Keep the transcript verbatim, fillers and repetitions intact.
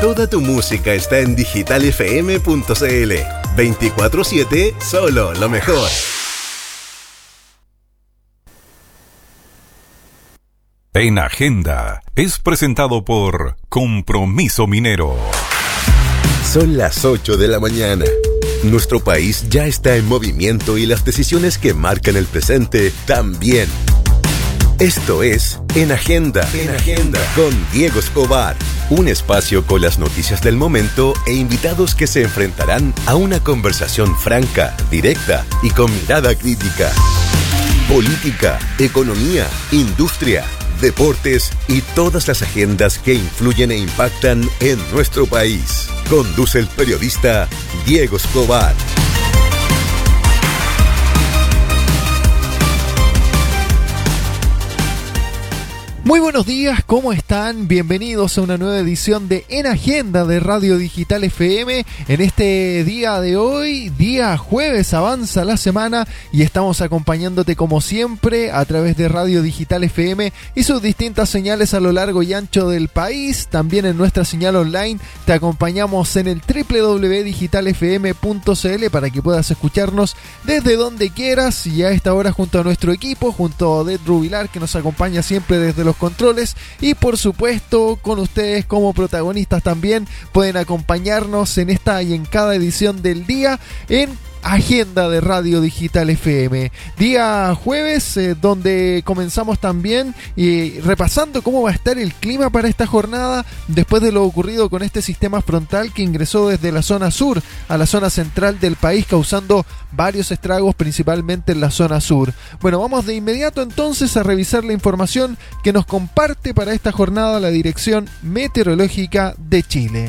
Toda tu música está en digital f m punto c l. veinticuatro siete, solo lo mejor. En Agenda es presentado por Compromiso Minero. Son las ocho de la mañana. Nuestro país ya está en movimiento y las decisiones que marcan el presente también. Esto es En Agenda, en Agenda, con Diego Escobar. Un espacio con las noticias del momento e invitados que se enfrentarán a una conversación franca, directa y con mirada crítica. Política, economía, industria, deportes y todas las agendas que influyen e impactan en nuestro país. Conduce el periodista Diego Escobar. Muy buenos días, ¿cómo están? Bienvenidos a una nueva edición de En Agenda de Radio Digital F M. En este día de hoy, día jueves, avanza la semana y estamos acompañándote como siempre a través de Radio Digital F M y sus distintas señales a lo largo y ancho del país. También en nuestra señal online te acompañamos en el doble u doble u doble u punto digital f m punto c l para que puedas escucharnos desde donde quieras y a esta hora junto a nuestro equipo, junto a Odette Rubilar que nos acompaña siempre desde los controles y por supuesto con ustedes como protagonistas también pueden acompañarnos en esta y en cada edición del día en Agenda de Radio Digital F M. Día jueves, eh, donde comenzamos también y repasando cómo va a estar el clima para esta jornada después de lo ocurrido con este sistema frontal que ingresó desde la zona sur a la zona central del país, causando varios estragos, principalmente en la zona sur. Bueno, vamos de inmediato entonces a revisar la información que nos comparte para esta jornada la Dirección Meteorológica de Chile.